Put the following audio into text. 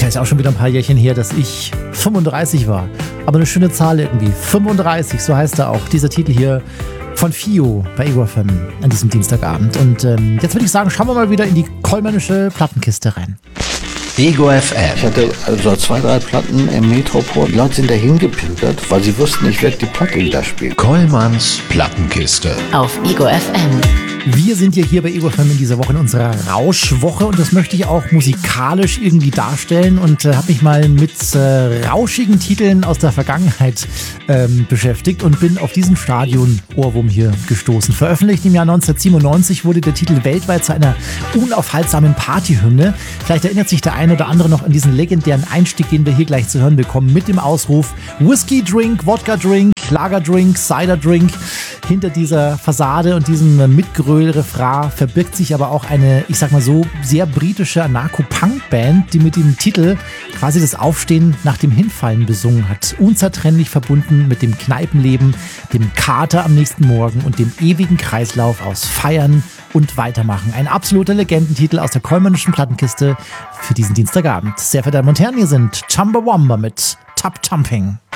Ist auch schon wieder ein paar Jährchen her, dass ich 35 war. Aber eine schöne Zahl irgendwie. 35, so heißt er auch. Dieser Titel hier von Fio bei Ego FM an diesem Dienstagabend. Und jetzt würde ich sagen, schauen wir mal wieder in die kollmännische Plattenkiste rein. Ego FM. Ich hatte also 2, 3 Platten im Metropol. Die Leute sind dahin gepimpert, weil sie wussten, ich werde die Platte wieder spielen. Kollmanns Plattenkiste. Auf Ego FM. Wir sind ja hier bei Ego FM in dieser Woche in unserer Rauschwoche und das möchte ich auch musikalisch irgendwie darstellen und habe mich mal mit rauschigen Titeln aus der Vergangenheit beschäftigt und bin auf diesen Stadion-Ohrwurm hier gestoßen. Veröffentlicht im Jahr 1997 wurde der Titel weltweit zu einer unaufhaltsamen Partyhymne. Vielleicht erinnert sich der ein oder andere noch an diesen legendären Einstieg, den wir hier gleich zu hören bekommen, mit dem Ausruf Whisky Drink, Wodka Drink, Lager Drink, Cider Drink. Hinter dieser Fassade und diesem Mitgröl-Refrain verbirgt sich aber auch eine, ich sag mal so, sehr britische Anarcho-Punk-Band, die mit dem Titel quasi das Aufstehen nach dem Hinfallen besungen hat. Unzertrennlich verbunden mit dem Kneipenleben, dem Kater am nächsten Morgen und dem ewigen Kreislauf aus Feiern und Weitermachen. Ein absoluter Legendentitel aus der kollmännischen Plattenkiste für diesen Dienstagabend. Sehr verehrte Damen und Herren, hier sind Chumbawamba mit Tub Thumping.